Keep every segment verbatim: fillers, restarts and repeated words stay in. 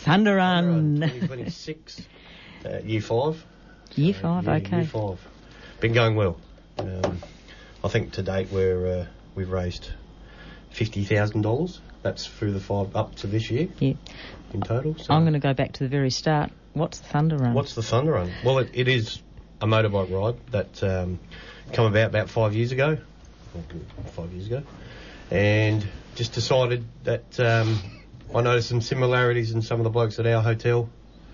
Thunder Run. twenty twenty-six, uh, year five. Year So, five, yeah, okay. Year five. Been going well. Um, I think to date we're uh, we've raised fifty thousand dollars. That's through the five up to this year. Yeah. In total. So. I'm going to go back to the very start. What's the Thunder Run? What's the Thunder Run? Well, it, it is a motorbike ride that um, come about about five years ago. Five years ago, and just decided that um, I noticed some similarities in some of the blokes at our hotel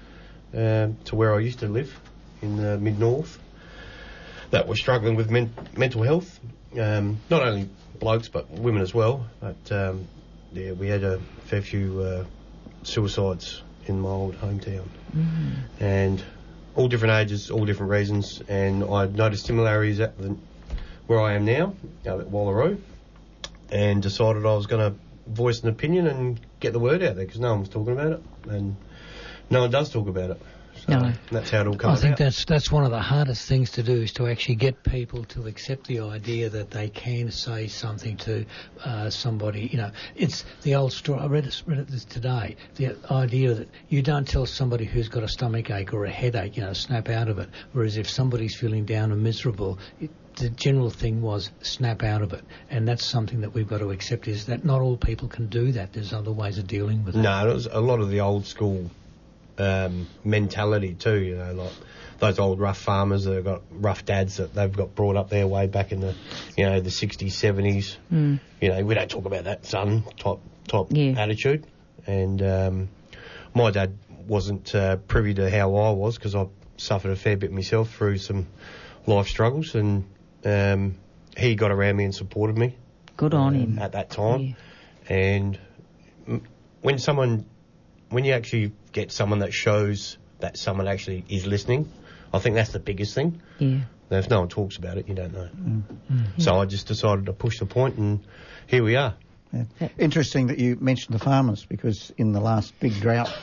um, to where I used to live in the mid north that were struggling with men- mental health. Um, not only blokes but women as well. But um, yeah, we had a fair few uh, suicides in my old hometown, Mm. and all different ages, all different reasons. And I noticed similarities at the, where I am now, out at Wallaroo, and decided I was going to voice an opinion and get the word out there because no one was talking about it, and no one does talk about it. So No. that's how it all I comes think out. that's that's one of the hardest things to do, is to actually get people to accept the idea that they can say something to uh, somebody. You know, it's the old story. I read it, read it this today. The idea that you don't tell somebody who's got a stomach ache or a headache, you know, snap out of it. Whereas if somebody's feeling down and miserable, it, the general thing was snap out of it. And that's something that we've got to accept, is that not all people can do that. There's other ways of dealing with it. No, it was a lot of the old school um, mentality too, you know, like those old rough farmers that have got rough dads that they've got brought up there way back in the, you know, the sixties, seventies. Mm. You know, we don't talk about that, son, type, type Yeah. attitude. And um, my dad wasn't uh, privy to how I was because I suffered a fair bit myself through some life struggles, and um, he got around me and supported me. Good on uh, him. At that time. Yeah. And m- when someone, when you actually get someone that shows that someone actually is listening, I think that's the biggest thing. Yeah. Now, if no one talks about it, you don't know. Mm. So I just decided to push the point, and here we are. Yeah. Interesting that you mentioned the farmers, because in the last big drought,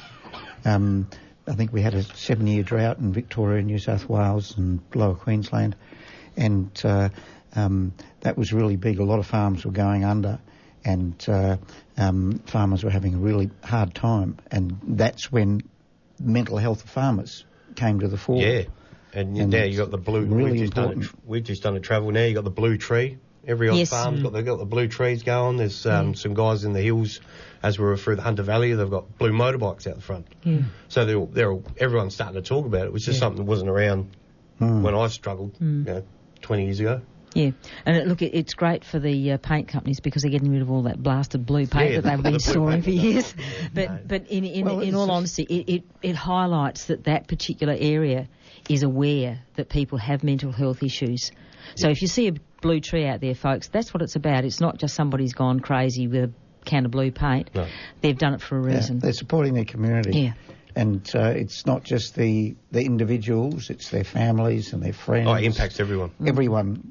um, I think we had a seven-year drought in Victoria, New South Wales and Lower Queensland, and uh, um, that was really big. A lot of farms were going under, and uh, um, farmers were having a really hard time, and that's when mental health of farmers came to the fore. Yeah. And, And now it's you got the blue. really we've, just done a, important. we've just done a travel now. You got the blue tree. Every odd Yes. farm's Mm. got, they've got the blue trees going. There's um, some guys in the hills, as we were through the Hunter Valley, they've got blue motorbikes out the front. Yeah. So they're all, they're all, everyone's starting to talk about it. It was just Yeah. something that wasn't around Mm. when I struggled, Mm. you know, twenty years ago. Yeah, and it, look, it, it's great for the uh, paint companies because they're getting rid of all that blasted blue paint Yeah, that they've the been blue storing paint. for years. But No. but in in, Well, in it's all just- honesty, it, it, it highlights that that particular area is aware that people have mental health issues. So if you see a blue tree out there, folks, that's what it's about. It's not just somebody's gone crazy with a can of blue paint. No. They've done it for a Yeah, reason. they're supporting their community. Yeah. And uh, it's not just the, the individuals, it's their families and their friends. Oh, it impacts everyone. Everyone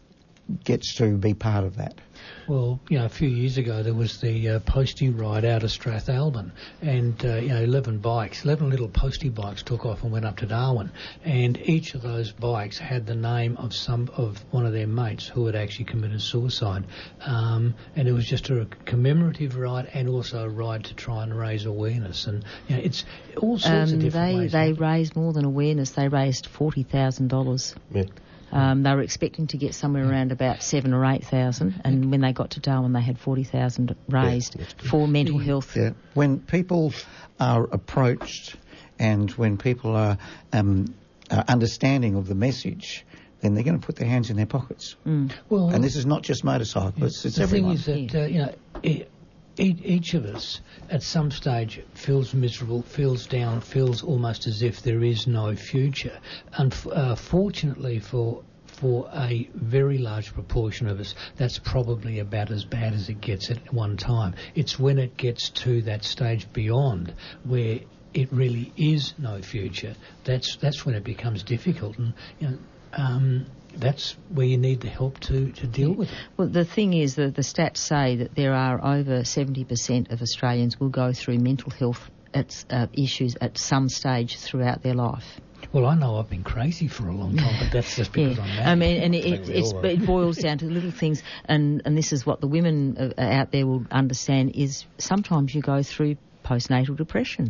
gets to be part of that. Well, you know, a few years ago there was the uh, postie ride out of Strathalbyn, and uh, you know, eleven bikes, eleven little postie bikes took off and went up to Darwin, and each of those bikes had the name of some of one of their mates who had actually committed suicide, um, and it was just a commemorative ride and also a ride to try and raise awareness, and you know, it's all sorts Um, of different they ways. they of- raised more than awareness. They raised forty thousand dollars. Yeah. Um, they were expecting to get somewhere around about seven or eight thousand, and when they got to Darwin, they had forty thousand raised Yeah, for mental health. Yeah. When people are approached and when people are um, uh, understanding of the message, then they're going to put their hands in their pockets. Mm. well, And this is not just motorcyclists, it's the everyone. thing is that uh, you know, e- e- each of us at some stage feels miserable, feels down, feels almost as if there is no future. Unfortunately, for for a very large proportion of us, that's probably about as bad as it gets at one time. It's when it gets to that stage beyond where it really is no future. That's that's when it becomes difficult, and you know. Um, That's where you need the help to, to deal with it. Well, the thing is that the stats say that there are over seventy percent of Australians will go through mental health at, uh, issues at some stage throughout their life. Well, I know I've been crazy for a long time, but that's just because I'm mad. I mean, and it, I think it, we it's, all are. it boils down to little things, and, and this is what the women uh, out there will understand, is sometimes you go through postnatal depression.